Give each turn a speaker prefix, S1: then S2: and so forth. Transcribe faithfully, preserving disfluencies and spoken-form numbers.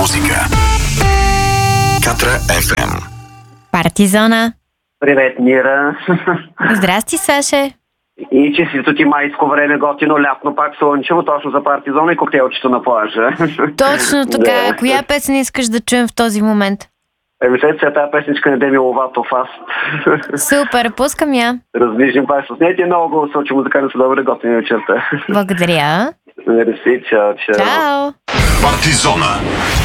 S1: музика. Катра еф ем.
S2: Партизона.
S3: Привет, Мира.
S2: Здрасти, Саше.
S3: И честито ти майско време, готино, лятно, пак слънчево, точно за партизона и коктейлчето на плажа.
S2: Точно така.
S3: Да.
S2: Коя песен искаш да чуем в този момент?
S3: Еми след сега тази песничка на Деми Ловато Фаст.
S2: Супер, пускам я.
S3: Раздвижим пак с нея. Ти е много гласо, че музиканти са добре, готини вечерта.
S2: Благодаря.
S3: Мерси, чао, чао.
S2: Чао.
S1: Партизона.